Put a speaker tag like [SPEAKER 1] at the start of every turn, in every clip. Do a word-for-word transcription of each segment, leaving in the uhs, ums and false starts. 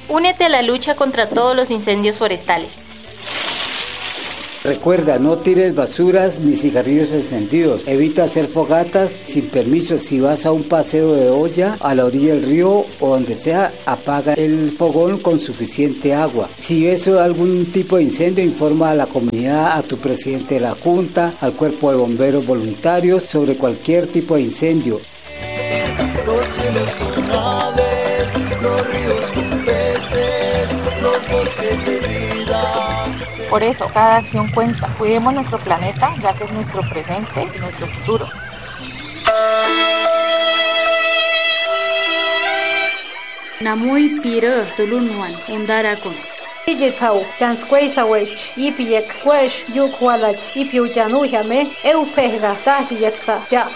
[SPEAKER 1] Únete a la lucha contra todos los incendios forestales.
[SPEAKER 2] Recuerda, no tires basuras ni cigarrillos encendidos. Evita hacer fogatas sin permiso. Si vas a un paseo de olla a la orilla del río o donde sea, apaga el fogón con suficiente agua. Si ves algún tipo de incendio, informa a la comunidad, a tu presidente de la junta, al cuerpo de bomberos voluntarios sobre cualquier tipo de incendio.
[SPEAKER 3] Los cielos con aves, los ríos con peces, los bosques de vida.
[SPEAKER 4] Por eso, cada acción cuenta. Cuidemos nuestro planeta, ya que es nuestro presente y nuestro futuro.
[SPEAKER 5] Namoy piro tulunwan undarakun.
[SPEAKER 6] Digitau chansqueisa wech ipiek wesh yukwalach ipiu janujame eupehga tahtiyekta ya.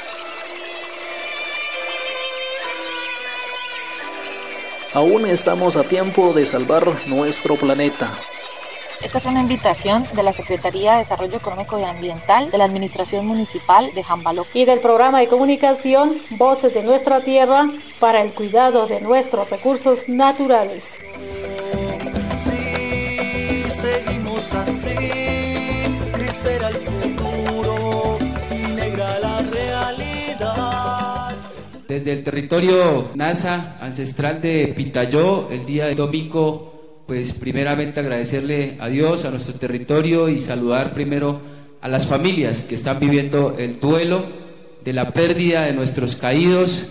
[SPEAKER 7] Aún estamos a tiempo de salvar nuestro planeta.
[SPEAKER 4] Esta es una invitación de la Secretaría de Desarrollo Económico y Ambiental de la Administración Municipal de Jambaló
[SPEAKER 6] y del programa de comunicación Voces de Nuestra Tierra para el cuidado de nuestros recursos naturales.
[SPEAKER 3] Si seguimos así, gris será el futuro y negra la realidad.
[SPEAKER 8] Desde el territorio Nasa ancestral de Pitayó, el día de domingo, pues primeramente agradecerle a Dios, a nuestro territorio y saludar primero a las familias que están viviendo el duelo de la pérdida de nuestros caídos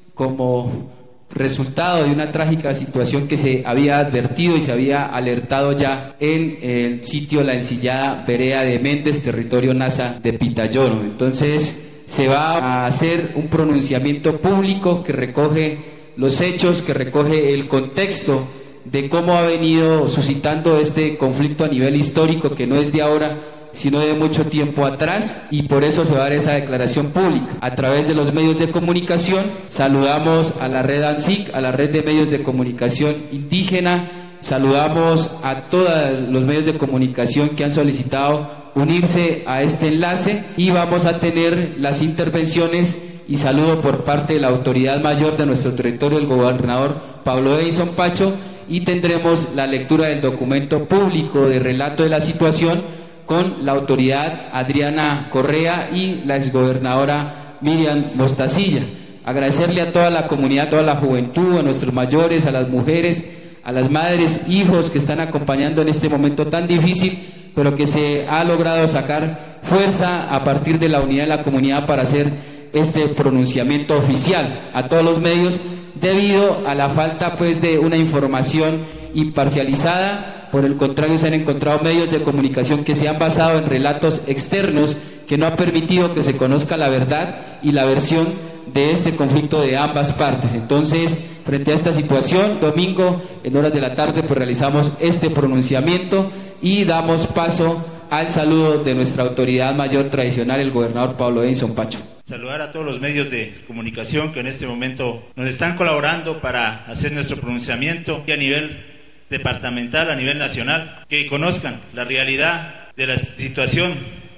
[SPEAKER 8] como resultado de una trágica situación que se había advertido y se había alertado ya en el sitio La Encillada, vereda de Méndez, territorio Nasa de Pitayó. Entonces se va a hacer un pronunciamiento público que recoge los hechos, que recoge el contexto de cómo ha venido suscitando este conflicto a nivel histórico, que no es de ahora, sino de mucho tiempo atrás, y por eso se va a dar esa declaración pública. A través de los medios de comunicación, saludamos a la red ANSIC, a la red de medios de comunicación indígena, saludamos a todos los medios de comunicación que han solicitado unirse a este enlace, y vamos a tener las intervenciones y saludo por parte de la autoridad mayor de nuestro territorio, el gobernador Pablo Edison Pacho, y tendremos la lectura del documento público de relato de la situación con la autoridad Adriana Correa y la exgobernadora Miriam Mostacilla. Agradecerle a toda la comunidad, a toda la juventud, a nuestros mayores, a las mujeres, a las madres, hijos que están acompañando en este momento tan difícil, pero que se ha logrado sacar fuerza a partir de la unidad de la comunidad para hacer este pronunciamiento oficial a todos los medios, debido a la falta pues de una información imparcializada. Por el contrario, se han encontrado medios de comunicación que se han basado en relatos externos que no ha permitido que se conozca la verdad y la versión de este conflicto de ambas partes. Entonces, frente a esta situación, domingo en horas de la tarde pues realizamos este pronunciamiento y damos paso al saludo de nuestra autoridad mayor tradicional, el gobernador Pablo Edison Pacho.
[SPEAKER 9] Saludar a todos los medios de comunicación que en este momento nos están colaborando para hacer nuestro pronunciamiento a nivel departamental, a nivel nacional, que conozcan la realidad de la situación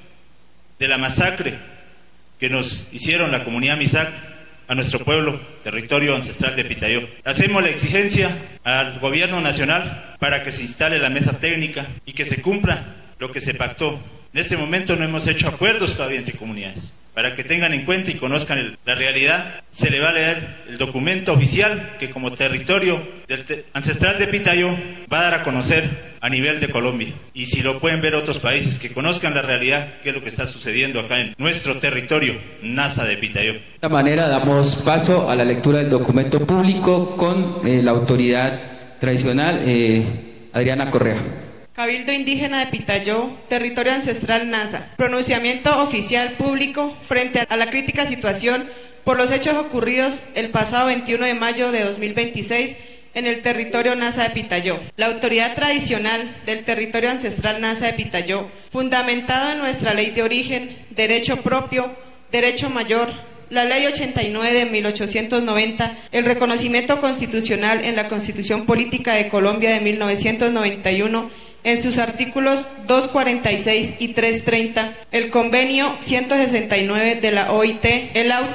[SPEAKER 9] de la masacre que nos hicieron la comunidad Misak a nuestro pueblo, territorio ancestral de Pitayó. Hacemos la exigencia al gobierno nacional para que se instale la mesa técnica y que se cumpla lo que se pactó. En este momento no hemos hecho acuerdos todavía entre comunidades. Para que tengan en cuenta y conozcan el, la realidad, se le va a leer el documento oficial que como territorio del te ancestral de Pitayó va a dar a conocer a nivel de Colombia. Y si lo pueden ver otros países, que conozcan la realidad, qué es lo que está sucediendo acá en nuestro territorio, Nasa de Pitayó.
[SPEAKER 8] De esta manera damos paso a la lectura del documento público con eh, la autoridad tradicional, eh, Adriana Correa.
[SPEAKER 10] Cabildo Indígena de Pitayó, territorio ancestral Nasa. Pronunciamiento oficial público frente a la crítica situación por los hechos ocurridos el pasado veintiuno de mayo de dos mil veintiséis en el territorio Nasa de Pitayó. La autoridad tradicional del territorio ancestral Nasa de Pitayó, fundamentado en nuestra ley de origen, derecho propio, derecho mayor, la ley ochenta y nueve de mil ochocientos noventa, el reconocimiento constitucional en la Constitución Política de Colombia de mil novecientos noventa y uno, en sus artículos doscientos cuarenta y seis y trescientos treinta, el convenio ciento sesenta y nueve de la O I T, el auto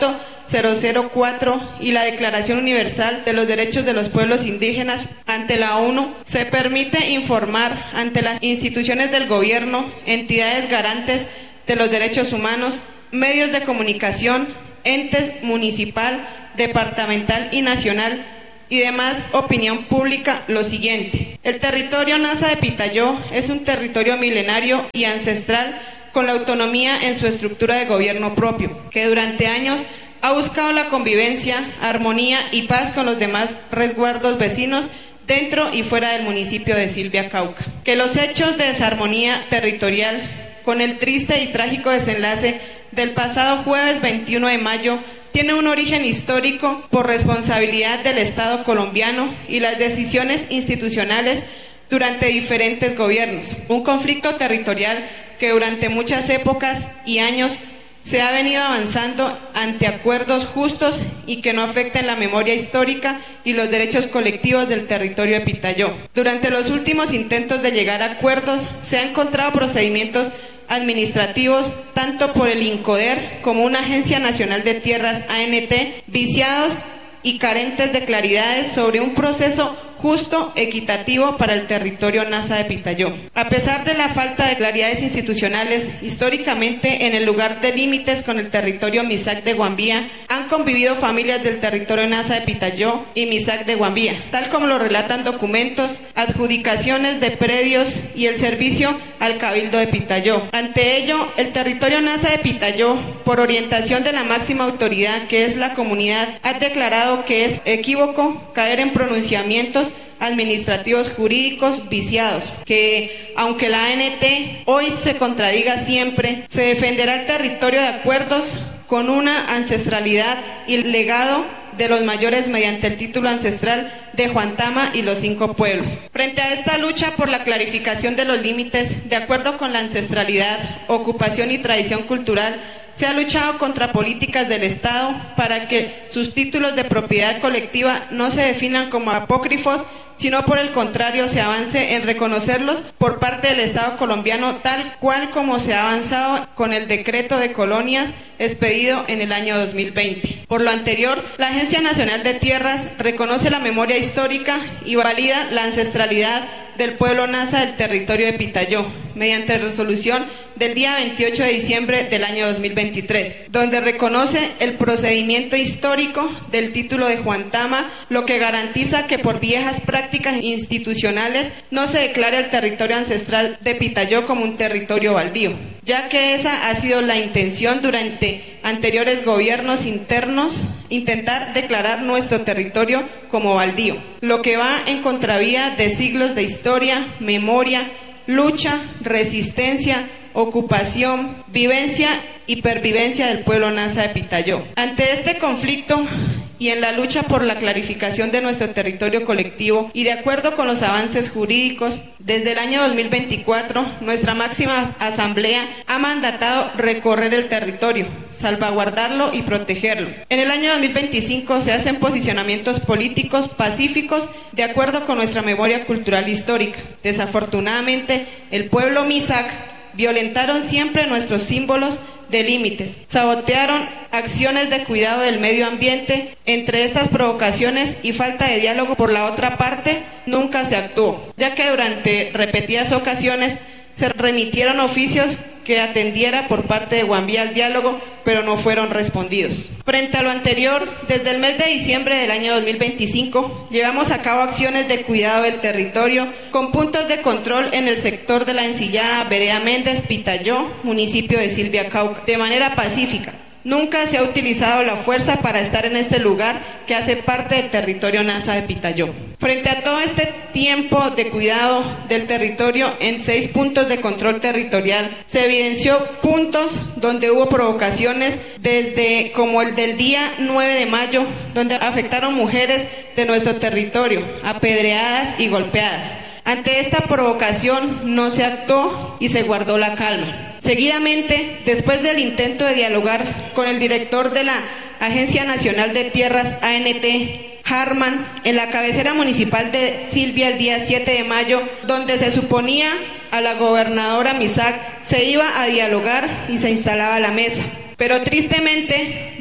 [SPEAKER 10] cero cero cuatro y la Declaración Universal de los Derechos de los Pueblos Indígenas ante la ONU, se permite informar ante las instituciones del gobierno, entidades garantes de los derechos humanos, medios de comunicación, entes municipal, departamental y nacional y demás opinión pública lo siguiente. El territorio Nasa de Pitayó es un territorio milenario y ancestral con la autonomía en su estructura de gobierno propio, que durante años ha buscado la convivencia, armonía y paz con los demás resguardos vecinos dentro y fuera del municipio de Silvia, Cauca. Que los hechos de desarmonía territorial, con el triste y trágico desenlace del pasado jueves veintiuno de mayo, tiene un origen histórico por responsabilidad del Estado colombiano y las decisiones institucionales durante diferentes gobiernos. Un conflicto territorial que durante muchas épocas y años se ha venido avanzando ante acuerdos justos y que no afecten la memoria histórica y los derechos colectivos del territorio de Pitayó. Durante los últimos intentos de llegar a acuerdos se han encontrado procedimientos administrativos tanto por el INCODER como una Agencia Nacional de Tierras A N T viciados y carentes de claridades sobre un proceso justo, equitativo para el territorio Nasa de Pitayó. A pesar de la falta de claridades institucionales, históricamente en el lugar de límites con el territorio Misak de Guambía han convivido familias del territorio Nasa de Pitayó y Misak de Guambía, tal como lo relatan documentos, adjudicaciones de predios y el servicio al Cabildo de Pitayó. Ante ello, el territorio Nasa de Pitayó, por orientación de la máxima autoridad que es la comunidad, ha declarado que es equívoco caer en pronunciamientos administrativos jurídicos viciados, que aunque la A N T hoy se contradiga siempre, se defenderá el territorio de acuerdos con una ancestralidad y el legado de los mayores mediante el título ancestral de Juantama y los cinco pueblos. Frente a esta lucha por la clarificación de los límites, de acuerdo con la ancestralidad, ocupación y tradición cultural, se ha luchado contra políticas del Estado para que sus títulos de propiedad colectiva no se definan como apócrifos, sino por el contrario se avance en reconocerlos por parte del Estado colombiano tal cual como se ha avanzado con el decreto de colonias expedido en el año dos mil veinte. Por lo anterior, la Agencia Nacional de Tierras reconoce la memoria histórica y valida la ancestralidad del pueblo Nasa del territorio de Pitayó, mediante resolución del día veintiocho de diciembre del año dos mil veintitrés, donde reconoce el procedimiento histórico del título de Juantama, lo que garantiza que por viejas prácticas institucionales no se declare el territorio ancestral de Pitayó como un territorio baldío, ya que esa ha sido la intención durante anteriores gobiernos internos, intentar declarar nuestro territorio como baldío, lo que va en contravía de siglos de historia, memoria, lucha, resistencia, ocupación, vivencia y pervivencia del pueblo Nasa de Pitayó. Ante este conflicto y en la lucha por la clarificación de nuestro territorio colectivo y de acuerdo con los avances jurídicos, desde el año dos mil veinticuatro, nuestra máxima asamblea ha mandatado recorrer el territorio, salvaguardarlo y protegerlo. En el año dos mil veinticinco se hacen posicionamientos políticos pacíficos de acuerdo con nuestra memoria cultural histórica. Desafortunadamente, el pueblo Misak violentaron siempre nuestros símbolos de límites, sabotearon acciones de cuidado del medio ambiente. Entre estas provocaciones y falta de diálogo por la otra parte, nunca se actuó, ya que durante repetidas ocasiones se remitieron oficios que atendiera por parte de Guambía al diálogo, pero no fueron respondidos. Frente a lo anterior, desde el mes de diciembre del año dos mil veinticinco, llevamos a cabo acciones de cuidado del territorio con puntos de control en el sector de la Encillada, Vereda Méndez, Pitayó, municipio de Silvia, Cauca, de manera pacífica. Nunca se ha utilizado la fuerza para estar en este lugar que hace parte del territorio Nasa de Pitayó. Frente a todo este tiempo de cuidado del territorio en seis puntos de control territorial, se evidenció puntos donde hubo provocaciones, desde como el del día nueve de mayo, donde afectaron mujeres de nuestro territorio, apedreadas y golpeadas. Ante esta provocación no se actuó y se guardó la calma. Seguidamente, después del intento de dialogar con el director de la Agencia Nacional de Tierras A N T, Harman, en la cabecera municipal de Silvia el día siete de mayo, donde se suponía a la gobernadora Misak se iba a dialogar y se instalaba a la mesa. Pero tristemente,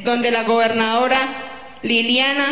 [SPEAKER 10] donde la gobernadora Liliana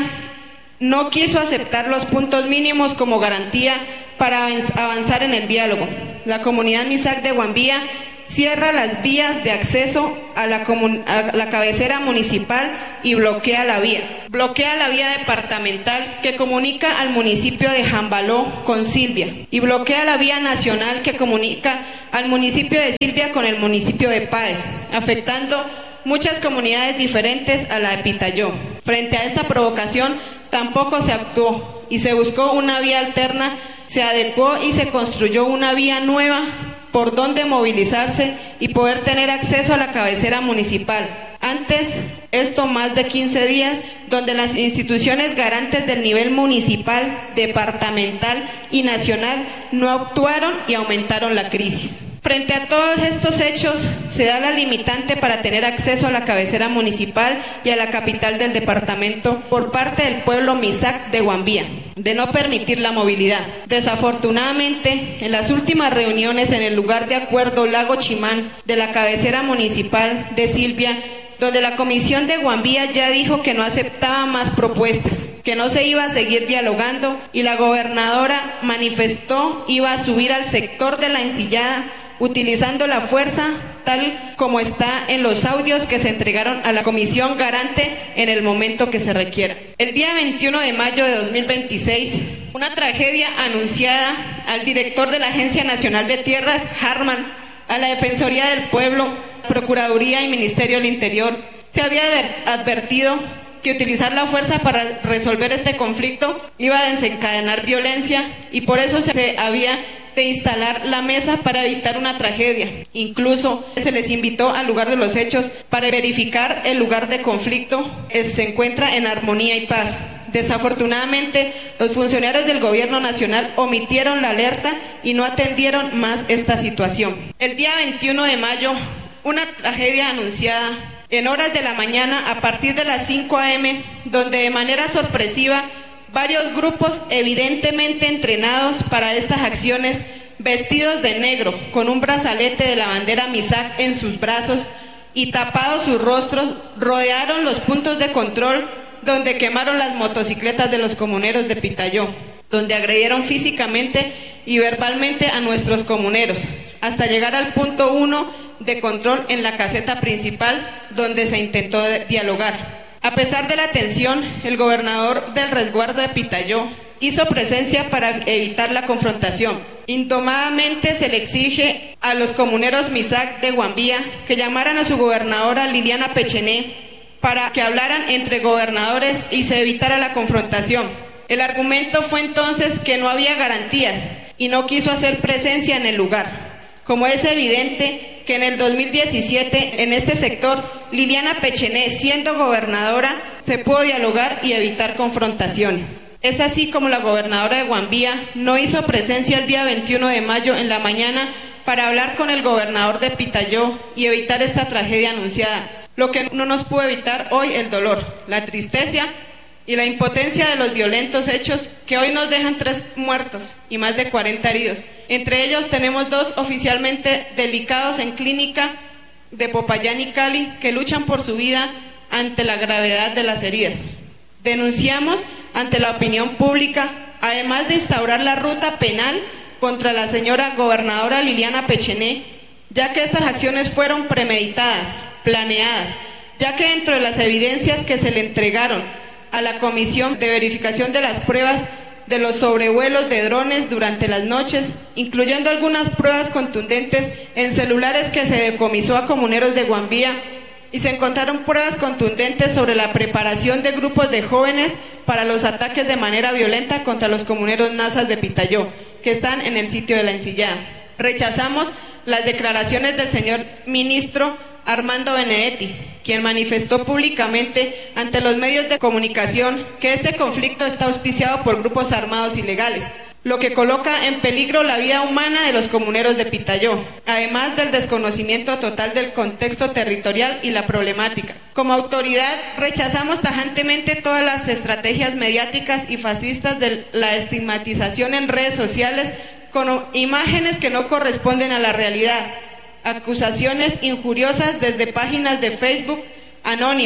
[SPEAKER 10] no quiso aceptar los puntos mínimos como garantía para avanzar en el diálogo. La comunidad Misak de Guambía cierra las vías de acceso a la, a la cabecera municipal y bloquea la vía. Bloquea la vía departamental que comunica al municipio de Jambaló con Silvia y bloquea la vía nacional que comunica al municipio de Silvia con el municipio de Páez, afectando muchas comunidades diferentes a la de Pitayó. Frente a esta provocación tampoco se actuó y se buscó una vía alterna, se adecuó y se construyó una vía nueva por donde movilizarse y poder tener acceso a la cabecera municipal. Antes, esto más de quince días, donde las instituciones garantes del nivel municipal, departamental y nacional no actuaron y aumentaron la crisis. Frente a todos estos hechos, se da la limitante para tener acceso a la cabecera municipal y a la capital del departamento por parte del pueblo Misak de Guambía, de no permitir la movilidad. Desafortunadamente, en las últimas reuniones en el lugar de acuerdo Lago Chimán de la cabecera municipal de Silvia, donde la comisión de Guambía ya dijo que no aceptaba más propuestas, que no se iba a seguir dialogando y la gobernadora manifestó iba a subir al sector de la ensillada utilizando la fuerza tal como está en los audios que se entregaron a la comisión garante en el momento que se requiera. El día veintiuno de mayo de dos mil veintiséis, una tragedia anunciada al director de la Agencia Nacional de Tierras, Harman, a la Defensoría del Pueblo, Procuraduría y Ministerio del Interior, se había advertido que utilizar la fuerza para resolver este conflicto iba a desencadenar violencia y por eso se había de instalar la mesa para evitar una tragedia. Incluso se les invitó al lugar de los hechos para verificar el lugar de conflicto que se encuentra en armonía y paz. Desafortunadamente, los funcionarios del gobierno nacional omitieron la alerta y no atendieron más esta situación. El día veintiuno de mayo, una tragedia anunciada en horas de la mañana a partir de las cinco a eme, donde de manera sorpresiva varios grupos evidentemente entrenados para estas acciones, vestidos de negro, con un brazalete de la bandera Misak en sus brazos y tapados sus rostros, rodearon los puntos de control donde quemaron las motocicletas de los comuneros de Pitayó, donde agredieron físicamente y verbalmente a nuestros comuneros, hasta llegar al punto uno de control en la caseta principal, donde se intentó dialogar. A pesar de la tensión, el gobernador del resguardo de Pitayó hizo presencia para evitar la confrontación. Indomadamente se le exige a los comuneros Misak de Guambía que llamaran a su gobernadora Liliana Pechené para que hablaran entre gobernadores y se evitara la confrontación. El argumento fue entonces que no había garantías y no quiso hacer presencia en el lugar. Como es evidente que en el dos mil diecisiete, en este sector, Liliana Pechené, siendo gobernadora, se pudo dialogar y evitar confrontaciones. Es así como la gobernadora de Guambía no hizo presencia el día veintiuno de mayo en la mañana para hablar con el gobernador de Pitayó y evitar esta tragedia anunciada, lo que no nos pudo evitar hoy el dolor, la tristeza y la impotencia de los violentos hechos que hoy nos dejan tres muertos y más de cuarenta heridos. Entre ellos tenemos dos oficialmente delicados en clínica de Popayán y Cali que luchan por su vida ante la gravedad de las heridas. Denunciamos ante la opinión pública, además de instaurar la ruta penal contra la señora gobernadora Liliana Pechené, ya que estas acciones fueron premeditadas, planeadas, ya que dentro de las evidencias que se le entregaron a la Comisión de Verificación de las Pruebas de los sobrevuelos de drones durante las noches, incluyendo algunas pruebas contundentes en celulares que se decomisó a comuneros de Guambía, y se encontraron pruebas contundentes sobre la preparación de grupos de jóvenes para los ataques de manera violenta contra los comuneros nazas de Pitayó, que están en el sitio de la ensillada. Rechazamos las declaraciones del señor ministro Armando Benedetti, quien manifestó públicamente ante los medios de comunicación que este conflicto está auspiciado por grupos armados ilegales, lo que coloca en peligro la vida humana de los comuneros de Pitayó, además del desconocimiento total del contexto territorial y la problemática. Como autoridad, rechazamos tajantemente todas las estrategias mediáticas y fascistas de la estigmatización en redes sociales con imágenes que no corresponden a la realidad, acusaciones injuriosas desde páginas de Facebook anónimas,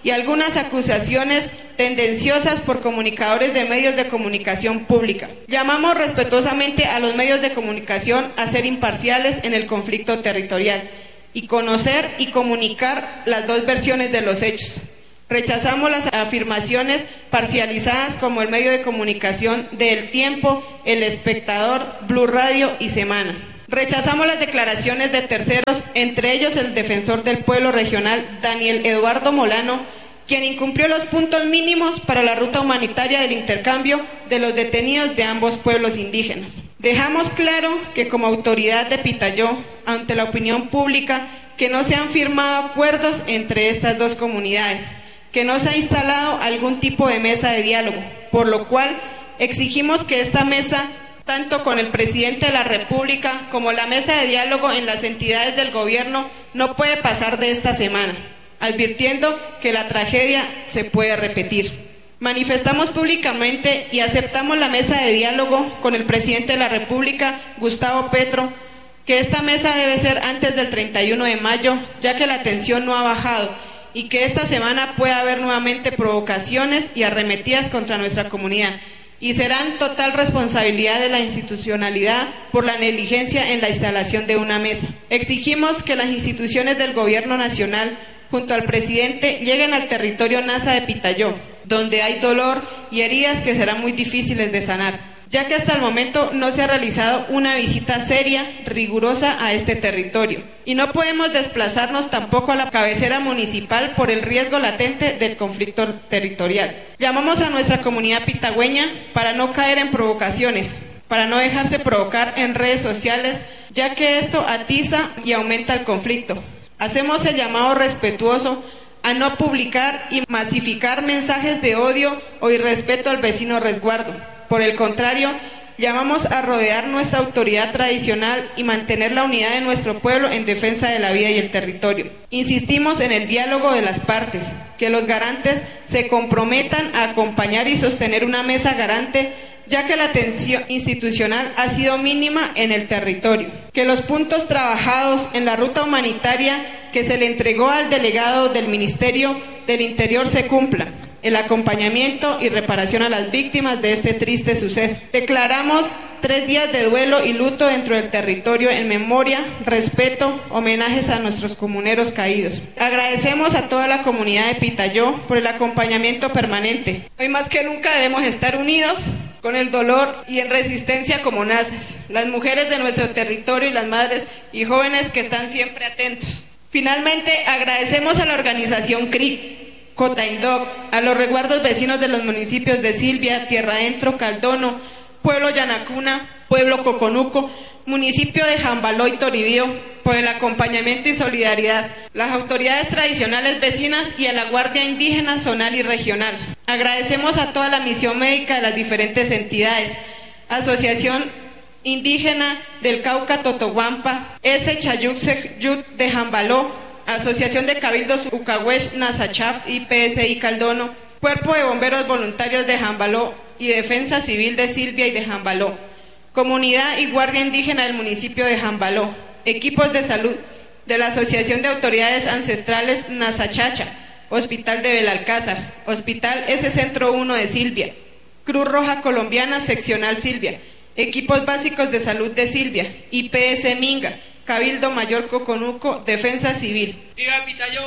[SPEAKER 10] y algunas acusaciones tendenciosas por comunicadores de medios de comunicación pública. Llamamos respetuosamente a los medios de comunicación a ser imparciales en el conflicto territorial y conocer y comunicar las dos versiones de los hechos. Rechazamos las afirmaciones parcializadas como el medio de comunicación de El Tiempo, El Espectador, Blue Radio y Semana. Rechazamos las declaraciones de terceros, entre ellos el defensor del pueblo regional, Daniel Eduardo Molano, quien incumplió los puntos mínimos para la ruta humanitaria del intercambio de los detenidos de ambos pueblos indígenas. Dejamos claro que como autoridad de Pitayó, ante la opinión pública, que no se han firmado acuerdos entre estas dos comunidades, que no se ha instalado algún tipo de mesa de diálogo, por lo cual exigimos que esta mesa, tanto con el presidente de la República como la mesa de diálogo en las entidades del gobierno, no puede pasar de esta semana, advirtiendo que la tragedia se puede repetir. Manifestamos públicamente y aceptamos la mesa de diálogo con el presidente de la República, Gustavo Petro, que esta mesa debe ser antes del treinta y uno de mayo, ya que la tensión no ha bajado, y que esta semana pueda haber nuevamente provocaciones y arremetidas contra nuestra comunidad, y serán total responsabilidad de la institucionalidad por la negligencia en la instalación de una mesa. Exigimos que las instituciones del gobierno nacional, junto al presidente, lleguen al territorio Nasa de Pitayó, donde hay dolor y heridas que serán muy difíciles de sanar, ya que hasta el momento no se ha realizado una visita seria, rigurosa a este territorio. Y no podemos desplazarnos tampoco a la cabecera municipal por el riesgo latente del conflicto territorial. Llamamos a nuestra comunidad pitagüeña para no caer en provocaciones, para no dejarse provocar en redes sociales, ya que esto atiza y aumenta el conflicto. Hacemos el llamado respetuoso a no publicar y masificar mensajes de odio o irrespeto al vecino resguardo. Por el contrario, llamamos a rodear nuestra autoridad tradicional y mantener la unidad de nuestro pueblo en defensa de la vida y el territorio. Insistimos en el diálogo de las partes, que los garantes se comprometan a acompañar y sostener una mesa garante, ya que la atención institucional ha sido mínima en el territorio. Que los puntos trabajados en la ruta humanitaria que se le entregó al delegado del Ministerio del Interior se cumplan. El acompañamiento y reparación a las víctimas de este triste suceso. Declaramos tres días de duelo y luto dentro del territorio en memoria, respeto, homenajes a nuestros comuneros caídos. Agradecemos a toda la comunidad de Pitayó por el acompañamiento permanente. Hoy más que nunca debemos estar unidos con el dolor y en resistencia como nazas, las mujeres de nuestro territorio y las madres y jóvenes que están siempre atentos. Finalmente, agradecemos a la organización C R I C, Cotaindoc, a los resguardos vecinos de los municipios de Silvia, Tierra Adentro, Caldono, Pueblo Yanacuna, Pueblo Coconuco, municipio de Jambaló y Toribío, por el acompañamiento y solidaridad, las autoridades tradicionales vecinas y a la Guardia Indígena Zonal y Regional. Agradecemos a toda la misión médica de las diferentes entidades, Asociación Indígena del Cauca Totoguampa, S. Chayuc Seyut de Jambaló, Asociación de Cabildos Ucahuech Nasachaf y P S I Caldono, Cuerpo de Bomberos Voluntarios de Jambaló y Defensa Civil de Silvia y de Jambaló, Comunidad y Guardia Indígena del municipio de Jambaló, equipos de salud de la Asociación de Autoridades Ancestrales Nasachacha, Hospital de Belalcázar, Hospital S Centro uno de Silvia, Cruz Roja Colombiana Seccional Silvia, equipos básicos de salud de Silvia, I P S Minga, Cabildo Mayor Coconuco, Defensa Civil. ¡Viva Pitayó!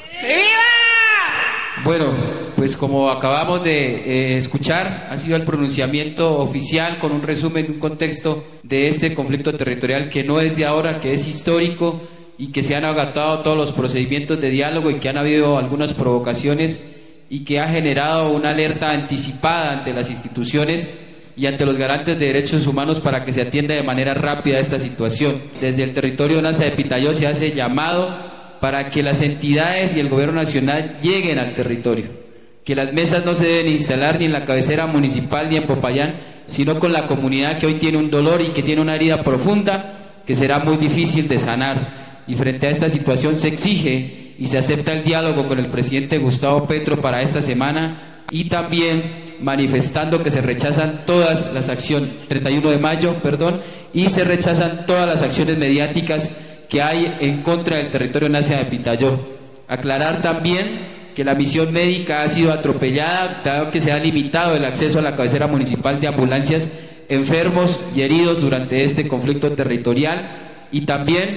[SPEAKER 10] ¡Viva!
[SPEAKER 8] Bueno, pues como acabamos de eh, escuchar, ha sido el pronunciamiento oficial con un resumen, un contexto de este conflicto territorial que no es de ahora, que es histórico y que se han agotado todos los procedimientos de diálogo y que han habido algunas provocaciones y que ha generado una alerta anticipada ante las instituciones y ante los garantes de derechos humanos para que se atienda de manera rápida esta situación. Desde el territorio Nasa de Pitayó se hace llamado para que las entidades y el gobierno nacional lleguen al territorio, que las mesas no se deben instalar ni en la cabecera municipal ni en Popayán, sino con la comunidad que hoy tiene un dolor y que tiene una herida profunda que será muy difícil de sanar. Y frente a esta situación se exige y se acepta el diálogo con el presidente Gustavo Petro para esta semana, y también manifestando que se rechazan todas las acciones, treinta y uno de mayo, perdón, y se rechazan todas las acciones mediáticas que hay en contra del territorio Nasa de Pitayó. Aclarar también que la misión médica ha sido atropellada, dado que se ha limitado el acceso a la cabecera municipal de ambulancias, enfermos y heridos durante este conflicto territorial, y también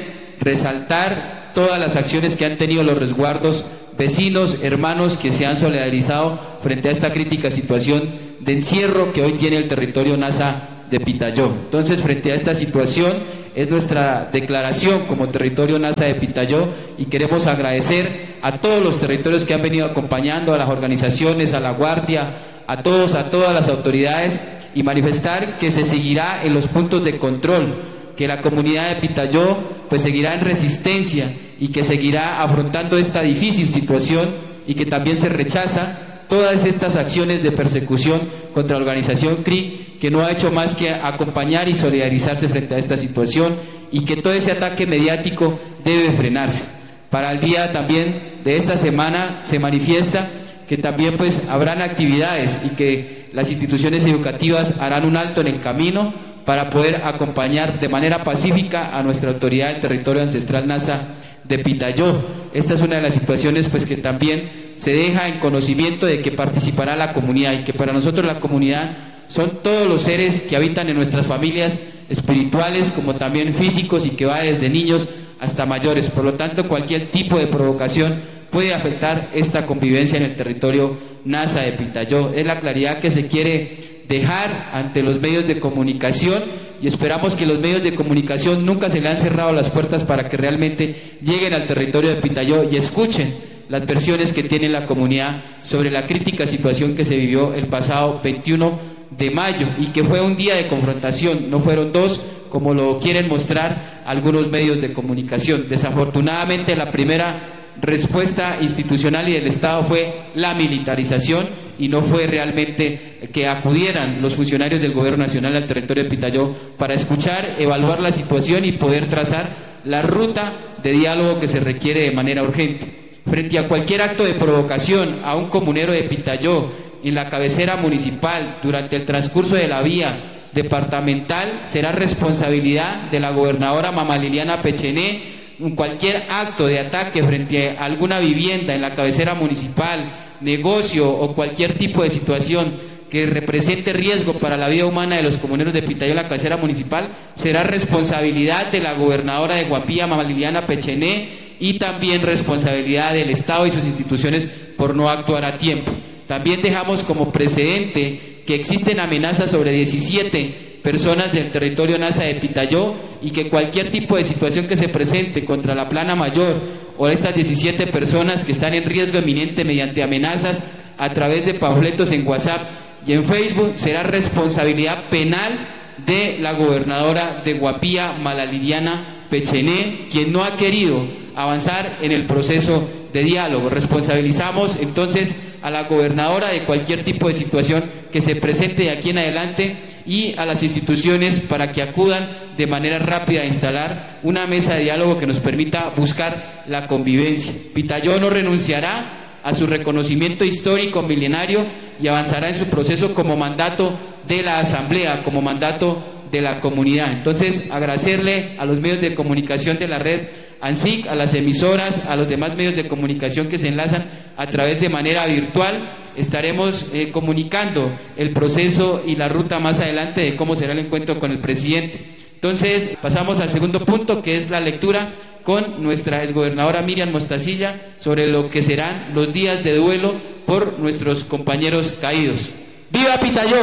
[SPEAKER 8] resaltar todas las acciones que han tenido los resguardos, vecinos, hermanos que se han solidarizado frente a esta crítica situación de encierro que hoy tiene el territorio Nasa de Pitayó. Entonces, frente a esta situación, es nuestra declaración como territorio Nasa de Pitayó, y queremos agradecer a todos los territorios que han venido acompañando, a las organizaciones, a la Guardia, a todos, a todas las autoridades, y manifestar que se seguirá en los puntos de control, que la comunidad de Pitayó pues seguirá en resistencia y que seguirá afrontando esta difícil situación, y que también se rechaza todas estas acciones de persecución contra la organización C R I, que no ha hecho más que acompañar y solidarizarse frente a esta situación, y que todo ese ataque mediático debe frenarse. Para el día también de esta semana se manifiesta que también pues habrán actividades, y que las instituciones educativas harán un alto en el camino para poder acompañar de manera pacífica a nuestra autoridad del territorio ancestral Nasa de Pitayó. Esta es una de las situaciones pues que también se deja en conocimiento de que participará la comunidad, y que para nosotros la comunidad son todos los seres que habitan en nuestras familias espirituales como también físicos, y que va desde niños hasta mayores. Por lo tanto, cualquier tipo de provocación puede afectar esta convivencia en el territorio Nasa de Pitayó. Es la claridad que se quiere dejar ante los medios de comunicación, y esperamos que los medios de comunicación nunca se le han cerrado las puertas para que realmente lleguen al territorio de Pitayó y escuchen las versiones que tiene la comunidad sobre la crítica situación que se vivió el pasado veintiuno de mayo, y que fue un día de confrontación, no fueron dos como lo quieren mostrar algunos medios de comunicación. Desafortunadamente, la primera respuesta institucional y del Estado fue la militarización, y no fue realmente que acudieran los funcionarios del Gobierno Nacional al territorio de Pitayó para escuchar, evaluar la situación y poder trazar la ruta de diálogo que se requiere de manera urgente. Frente a cualquier acto de provocación a un comunero de Pitayó en la cabecera municipal durante el transcurso de la vía departamental, será responsabilidad de la gobernadora Mama Liliana Pechené. Cualquier acto de ataque frente a alguna vivienda en la cabecera municipal, negocio o cualquier tipo de situación que represente riesgo para la vida humana de los comuneros de Pitayó en la cabecera municipal, será responsabilidad de la gobernadora de Guapía, Mama Liliana Pechené, y también responsabilidad del Estado y sus instituciones por no actuar a tiempo. También dejamos como precedente que existen amenazas sobre diecisiete personas del territorio Nasa de Pitayó, y que cualquier tipo de situación que se presente contra la plana mayor o estas diecisiete personas que están en riesgo eminente mediante amenazas a través de panfletos en WhatsApp y en Facebook, será responsabilidad penal de la gobernadora de Guapía, Mala Liliana Pechené, quien no ha querido avanzar en el proceso de diálogo. Responsabilizamos entonces a la gobernadora de cualquier tipo de situación que se presente de aquí en adelante, y a las instituciones para que acudan de manera rápida a instalar una mesa de diálogo que nos permita buscar la convivencia. Pitayó no renunciará a su reconocimiento histórico milenario y avanzará en su proceso como mandato de la Asamblea, como mandato de la comunidad. Entonces, agradecerle a los medios de comunicación de la red ANSIC, a las emisoras, a los demás medios de comunicación que se enlazan a través de manera virtual. Estaremos eh, comunicando el proceso y la ruta más adelante de cómo será el encuentro con el presidente. Entonces, pasamos al segundo punto, que es la lectura con nuestra exgobernadora Miriam Mostacilla sobre lo que serán los días de duelo por nuestros compañeros caídos. ¡Viva Pitayó!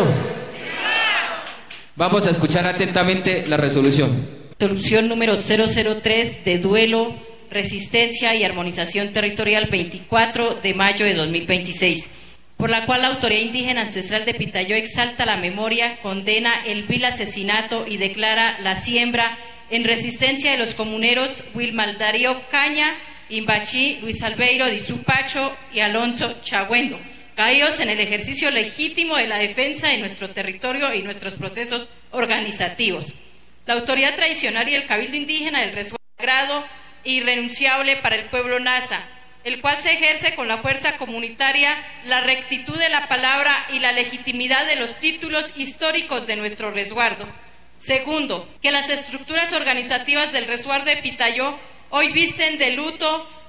[SPEAKER 8] Vamos a escuchar atentamente la resolución.
[SPEAKER 11] Resolución número cero cero tres de duelo, resistencia y armonización territorial veinticuatro de mayo de dos mil veintiséis, por la cual la Autoridad Indígena Ancestral de Pitayó exalta la memoria, condena el vil asesinato y declara la siembra en resistencia de los comuneros Wilmar Darío Caña, Imbachí, Luis Albeiro Dizupacho y Alonso Chagüendo, caídos en el ejercicio legítimo de la defensa de nuestro territorio y nuestros procesos organizativos. La autoridad tradicional y el cabildo indígena del resguardo sagrado e irrenunciable para el pueblo Nasa, el cual se ejerce con la fuerza comunitaria, la rectitud de la palabra y la legitimidad de los títulos históricos de nuestro resguardo. Segundo, que las estructuras organizativas del resguardo de Pitayó hoy visten de luto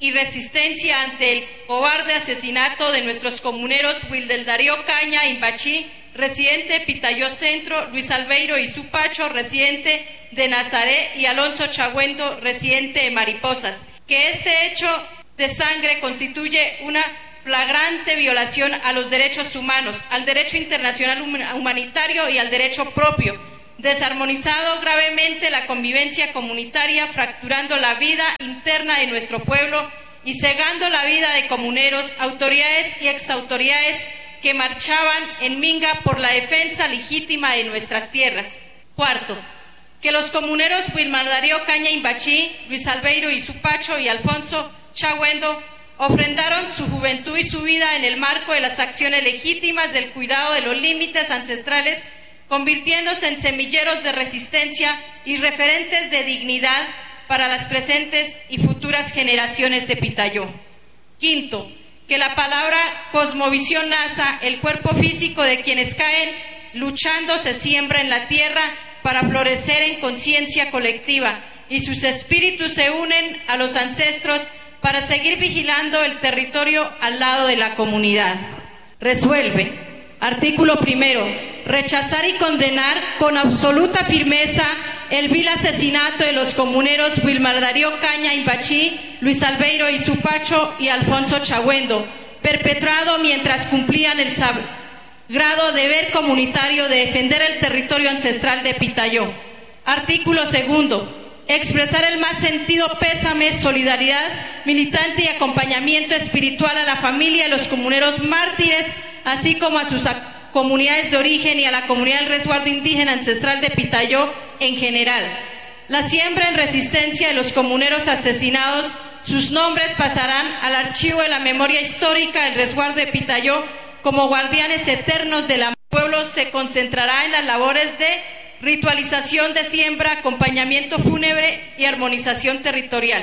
[SPEAKER 11] y resistencia ante el cobarde asesinato de nuestros comuneros Wilder Darío Caña Imbachí, residente de Pitayó Centro, Luis Albeiro Izupacho, residente de Nazaret, y Alonso Chagüendo, residente de Mariposas, que este hecho de sangre constituye una flagrante violación a los derechos humanos, al derecho internacional humanitario y al derecho propio, desarmonizado gravemente la convivencia comunitaria, fracturando la vida interna de nuestro pueblo y cegando la vida de comuneros, autoridades y exautoridades que marchaban en Minga por la defensa legítima de nuestras tierras. Cuarto, que los comuneros Wilmar Darío Caña Imbachí, Luis Albeiro Izupacho y Alfonso Chagüendo ofrendaron su juventud y su vida en el marco de las acciones legítimas del cuidado de los límites ancestrales, convirtiéndose en semilleros de resistencia y referentes de dignidad para las presentes y futuras generaciones de Pitayó. Quinto, que la palabra cosmovisión NASA, el cuerpo físico de quienes caen luchando, se siembra en la tierra para florecer en conciencia colectiva, y sus espíritus se unen a los ancestros para seguir vigilando el territorio al lado de la comunidad. Resuelve. Artículo primero. Rechazar y condenar con absoluta firmeza el vil asesinato de los comuneros Wilmar Darío Caña Imbachí, Luis Albeiro Izupacho y Alfonso Chagüendo, perpetrado mientras cumplían el sagrado deber comunitario de defender el territorio ancestral de Pitayó. Artículo segundo. Expresar el más sentido pésame, solidaridad militante y acompañamiento espiritual a la familia de los comuneros mártires, así como a sus comunidades de origen y a la comunidad del resguardo indígena ancestral de Pitayó en general. La siembra en resistencia de los comuneros asesinados, sus nombres pasarán al archivo de la memoria histórica del resguardo de Pitayó como guardianes eternos del pueblo. Se concentrará en las labores de ritualización de siembra, acompañamiento fúnebre y armonización territorial.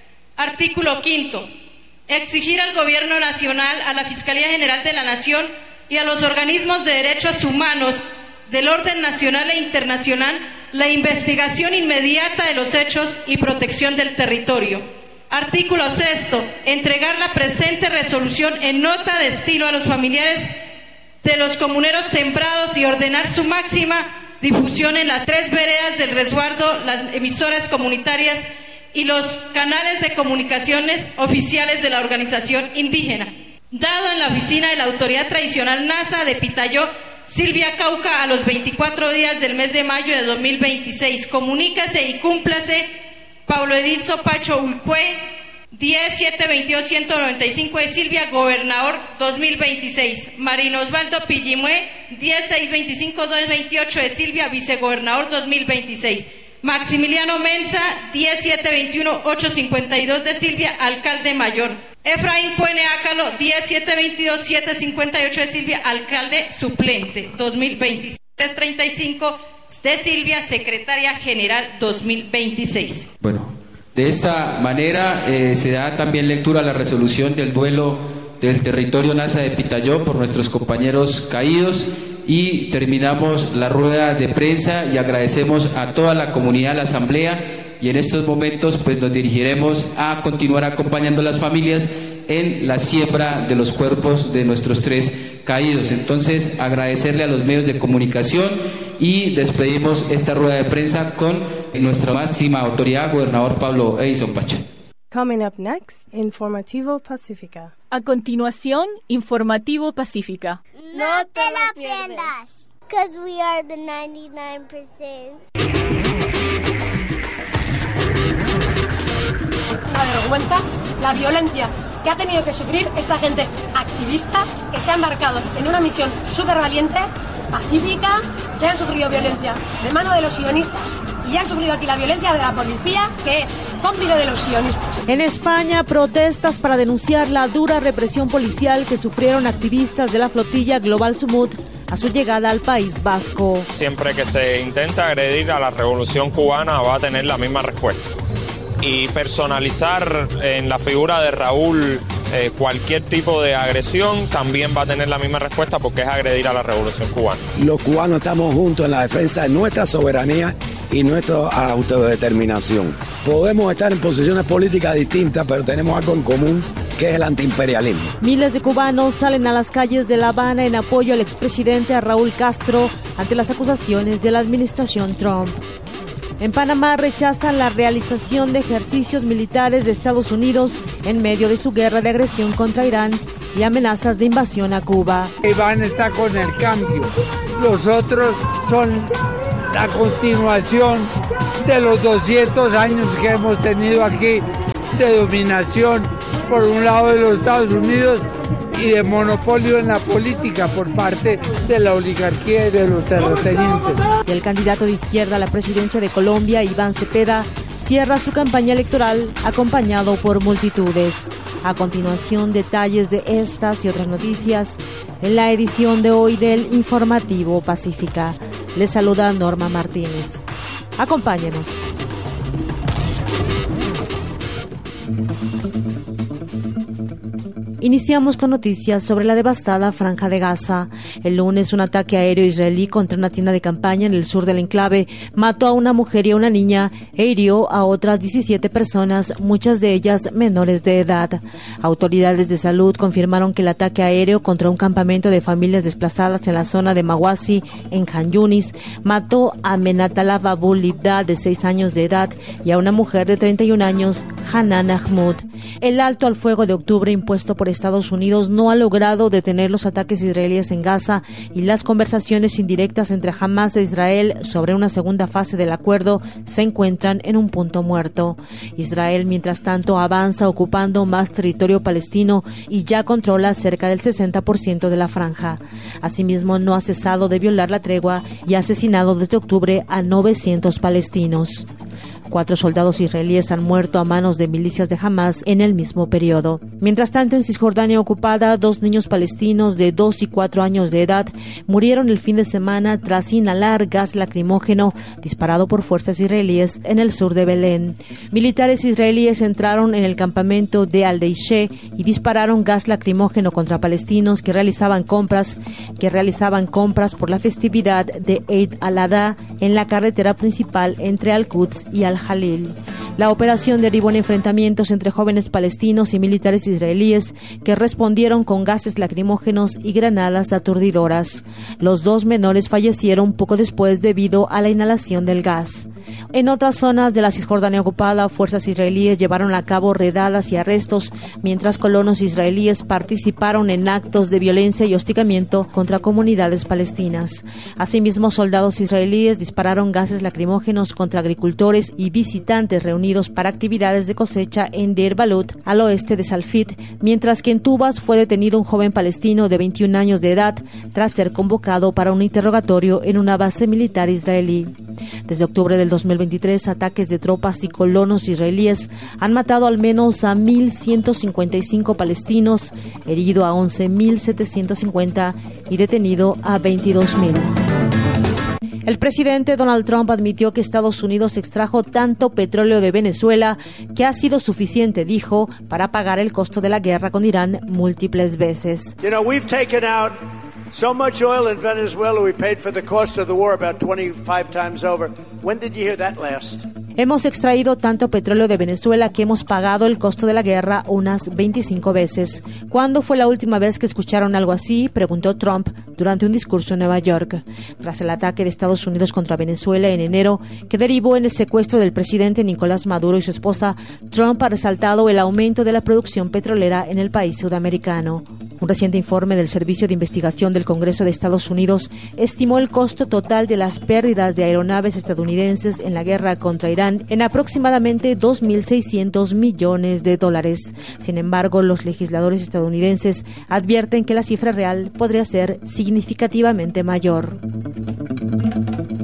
[SPEAKER 11] Artículo quinto. Exigir al Gobierno Nacional, a la Fiscalía General de la Nación y a los organismos de derechos humanos del orden nacional e internacional la investigación inmediata de los hechos y protección del territorio. Artículo sexto. Entregar la presente resolución en nota de estilo a los familiares de los comuneros sembrados y ordenar su máxima difusión en las tres veredas del resguardo, las emisoras comunitarias y los canales de comunicaciones oficiales de la organización indígena. Dado en la oficina de la Autoridad Tradicional NASA de Pitayó, Silvia Cauca, a los veinticuatro días del mes de mayo de dos mil veintiséis. Comunícase y cúmplase Pablo Edilso Pacho Ulcue, diez siete veintidós ciento noventa y cinco de Silvia, gobernador dos mil veintiséis. Marino Osvaldo Pillimue, diez seis veinticinco dos veintiocho de Silvia, vicegobernador dos mil veintiséis. Maximiliano Mensa, diez siete veintiuno ocho cincuenta y dos de Silvia, alcalde mayor. Efraín Puene Ácalo, diez siete veintidós siete cincuenta y ocho de Silvia, alcalde suplente dos mil veintiséis. tres treinta y cinco de Silvia, secretaria general dos mil veintiséis.
[SPEAKER 8] Bueno, de esta manera eh, se da también lectura a la resolución del duelo del territorio NASA de Pitayó por nuestros compañeros caídos, y terminamos la rueda de prensa y agradecemos a toda la comunidad, a la asamblea, y en estos momentos pues nos dirigiremos a continuar acompañando a las familias en la siembra de los cuerpos de nuestros tres caídos. Entonces, agradecerle a los medios de comunicación y despedimos esta rueda de prensa con nuestra máxima autoridad, gobernador Pablo Edilson Pacho.
[SPEAKER 12] Coming up next, Informativo Pacífica.
[SPEAKER 13] A continuación, Informativo Pacífica.
[SPEAKER 14] No te la pierdas, because we are the ninety-nine percent.
[SPEAKER 15] Una vergüenza la violencia que ha tenido que sufrir esta gente activista que se ha embarcado en una misión súper valiente, pacífica, que han sufrido violencia de mano de los sionistas y han sufrido aquí la violencia de la policía, que es cómplice de los sionistas.
[SPEAKER 16] En España, protestas para denunciar la dura represión policial que sufrieron activistas de la flotilla Global Sumut a su llegada al País Vasco.
[SPEAKER 17] Siempre que se intenta agredir a la revolución cubana va a tener la misma respuesta. Y personalizar en la figura de Raúl eh, cualquier tipo de agresión también va a tener la misma respuesta porque es agredir a la revolución cubana.
[SPEAKER 18] Los cubanos estamos juntos en la defensa de nuestra soberanía y nuestra autodeterminación. Podemos estar en posiciones políticas distintas, pero tenemos algo en común, que es el antiimperialismo.
[SPEAKER 16] Miles de cubanos salen a las calles de La Habana en apoyo al expresidente Raúl Castro ante las acusaciones de la administración Trump. En Panamá rechazan la realización de ejercicios militares de Estados Unidos en medio de su guerra de agresión contra Irán y amenazas de invasión a Cuba.
[SPEAKER 19] Iván está con el cambio. Los otros son la continuación de los doscientos años que hemos tenido aquí de dominación por un lado de los Estados Unidos y de monopolio en la política por parte de la oligarquía y de los terratenientes.
[SPEAKER 16] El candidato de izquierda a la presidencia de Colombia, Iván Cepeda, cierra su campaña electoral acompañado por multitudes. A continuación, detalles de estas y otras noticias en la edición de hoy del Informativo Pacífica. Les saluda Norma Martínez. Acompáñenos. Iniciamos con noticias sobre la devastada Franja de Gaza. El lunes, un ataque aéreo israelí contra una tienda de campaña en el sur del enclave mató a una mujer y a una niña e hirió a otras diecisiete personas, muchas de ellas menores de edad. Autoridades de salud confirmaron que el ataque aéreo contra un campamento de familias desplazadas en la zona de Mawasi, en Khan Yunis, mató a Menatalab Abu Libda, de seis años de edad, y a una mujer de treinta y un años, Hanan Mahmoud. El alto al fuego de octubre impuesto por Estados Unidos no ha logrado detener los ataques israelíes en Gaza y las conversaciones indirectas entre Hamas e Israel sobre una segunda fase del acuerdo se encuentran en un punto muerto. Israel, mientras tanto, avanza ocupando más territorio palestino y ya controla cerca del sesenta por ciento de la franja. Asimismo, no ha cesado de violar la tregua y ha asesinado desde octubre a novecientos palestinos. Cuatro soldados israelíes han muerto a manos de milicias de Hamas en el mismo periodo. Mientras tanto, en Cisjordania ocupada, dos niños palestinos de dos y cuatro años de edad murieron el fin de semana tras inhalar gas lacrimógeno disparado por fuerzas israelíes en el sur de Belén. Militares israelíes entraron en el campamento de Al-Deisheh y dispararon gas lacrimógeno contra palestinos que realizaban compras, que realizaban compras por la festividad de Eid al-Adha en la carretera principal entre Al-Quds y Al Jalil. La operación derivó en enfrentamientos entre jóvenes palestinos y militares israelíes que respondieron con gases lacrimógenos y granadas aturdidoras. Los dos menores fallecieron poco después debido a la inhalación del gas. En otras zonas de la Cisjordania ocupada, fuerzas israelíes llevaron a cabo redadas y arrestos, mientras colonos israelíes participaron en actos de violencia y hostigamiento contra comunidades palestinas. Asimismo, soldados israelíes dispararon gases lacrimógenos contra agricultores y visitantes reunidos para actividades de cosecha en Deir Balut, al oeste de Salfit, mientras que en Tubas fue detenido un joven palestino de veintiún años de edad tras ser convocado para un interrogatorio en una base militar israelí. Desde octubre del dos mil veintitrés, ataques de tropas y colonos israelíes han matado al menos a mil ciento cincuenta y cinco palestinos, herido a once mil setecientos cincuenta y detenido a veintidós mil. El presidente Donald Trump admitió que Estados Unidos extrajo tanto petróleo de Venezuela que ha sido suficiente, dijo, para pagar el costo de la guerra con Irán múltiples veces.
[SPEAKER 20] You know, we've taken out so much oil in Venezuela, we paid for the cost of the war about twenty-five times over. When did you hear that last?
[SPEAKER 16] Hemos extraído tanto petróleo de Venezuela que hemos pagado el costo de la guerra unas veinticinco veces. ¿Cuándo fue la última vez que escucharon algo así?, preguntó Trump durante un discurso en Nueva York. Tras el ataque de Estados Unidos contra Venezuela en enero, que derivó en el secuestro del presidente Nicolás Maduro y su esposa, Trump ha resaltado el aumento de la producción petrolera en el país sudamericano. Un reciente informe del Servicio de Investigación del Congreso de Estados Unidos estimó el costo total de las pérdidas de aeronaves estadounidenses en la guerra contra Irán en aproximadamente dos mil seiscientos millones de dólares. Sin embargo, los legisladores estadounidenses advierten que la cifra real podría ser significativamente mayor.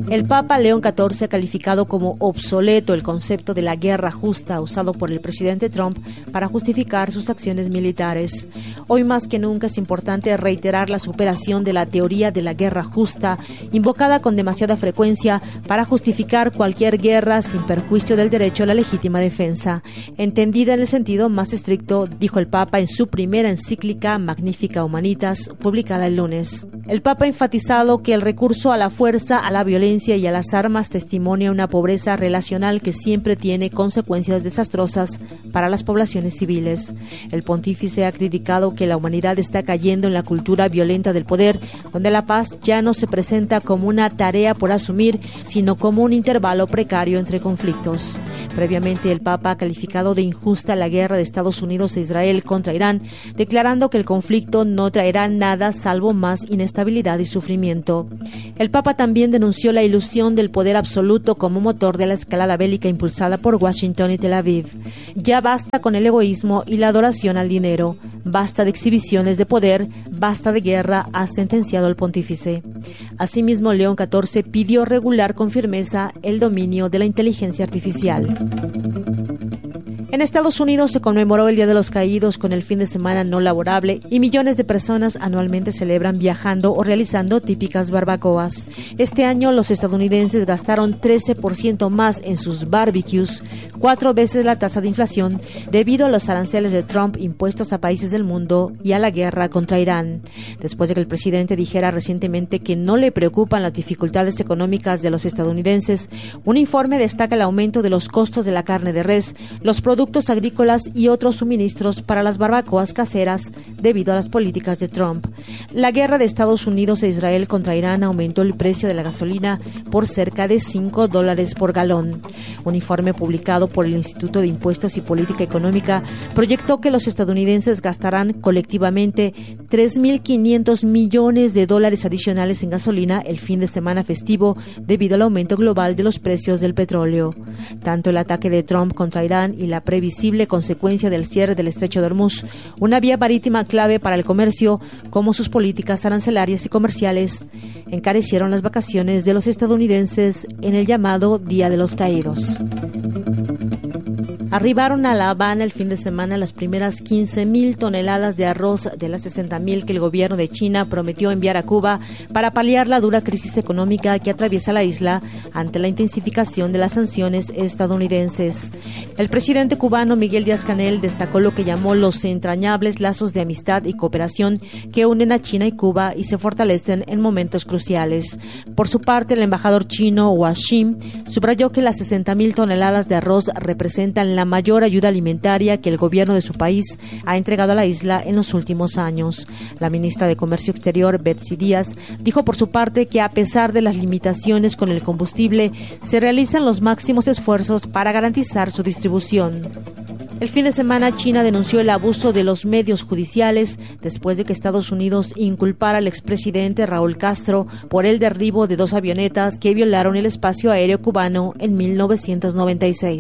[SPEAKER 16] El Papa León catorce ha calificado como obsoleto el concepto de la guerra justa usado por el presidente Trump para justificar sus acciones militares. Hoy más que nunca es importante reiterar la superación de la teoría de la guerra justa, invocada con demasiada frecuencia para justificar cualquier guerra sin perjuicio del derecho a la legítima defensa. Entendida en el sentido más estricto, dijo el Papa en su primera encíclica Magnificat Humanitas, publicada el lunes. El Papa ha enfatizado que el recurso a la fuerza, a la violencia y a las armas testimonia una pobreza relacional que siempre tiene consecuencias desastrosas para las poblaciones civiles. El pontífice ha criticado que la humanidad está cayendo en la cultura violenta del poder, donde la paz ya no se presenta como una tarea por asumir, sino como un intervalo precario entre conflictos. Previamente, el Papa ha calificado de injusta la guerra de Estados Unidos e Israel contra Irán, declarando que el conflicto no traerá nada salvo más inestabilidad y sufrimiento. El Papa también denunció la ilusión del poder absoluto como motor de la escalada bélica impulsada por Washington y Tel Aviv. Ya basta con el egoísmo y la adoración al dinero, basta de exhibiciones de poder, basta de guerra, ha sentenciado el pontífice. Asimismo, León catorce pidió regular con firmeza el dominio de la inteligencia artificial. En Estados Unidos se conmemoró el Día de los Caídos con el fin de semana no laborable y millones de personas anualmente celebran viajando o realizando típicas barbacoas. Este año los estadounidenses gastaron trece por ciento más en sus barbecues, cuatro veces la tasa de inflación, debido a los aranceles de Trump impuestos a países del mundo y a la guerra contra Irán. Después de que el presidente dijera recientemente que no le preocupan las dificultades económicas de los estadounidenses, un informe destaca el aumento de los costos de la carne de res, los productos agrícolas y otros suministros para las barbacoas caseras debido a las políticas de Trump. La guerra de Estados Unidos e Israel contra Irán aumentó el precio de la gasolina por cerca de cinco dólares por galón. Un informe publicado por el Instituto de Impuestos y Política Económica proyectó que los estadounidenses gastarán colectivamente tres mil quinientos millones de dólares adicionales en gasolina el fin de semana festivo debido al aumento global de los precios del petróleo. Tanto el ataque de Trump contra Irán y la previsible consecuencia del cierre del Estrecho de Hormuz, una vía marítima clave para el comercio, como sus políticas arancelarias y comerciales, encarecieron las vacaciones de los estadounidenses en el llamado Día de los Caídos. Arribaron a La Habana el fin de semana las primeras quince mil toneladas de arroz de las sesenta mil que el gobierno de China prometió enviar a Cuba para paliar la dura crisis económica que atraviesa la isla ante la intensificación de las sanciones estadounidenses. El presidente cubano Miguel Díaz-Canel destacó lo que llamó los entrañables lazos de amistad y cooperación que unen a China y Cuba y se fortalecen en momentos cruciales. Por su parte, el embajador chino Hua Xin subrayó que las sesenta mil toneladas de arroz representan la mayor ayuda alimentaria que el gobierno de su país ha entregado a la isla en los últimos años. La ministra de Comercio Exterior, Betsy Díaz, dijo por su parte que a pesar de las limitaciones con el combustible, se realizan los máximos esfuerzos para garantizar su distribución. El fin de semana, China denunció el abuso de los medios judiciales después de que Estados Unidos inculpara al expresidente Raúl Castro por el derribo de dos avionetas que violaron el espacio aéreo cubano en mil novecientos noventa y seis.